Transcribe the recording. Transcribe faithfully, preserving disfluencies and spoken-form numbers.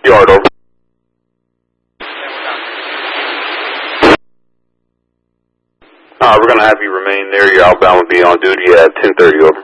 Yard, over. Uh, we're going to have you remain there. Your outbound will be on duty at ten thirty, over.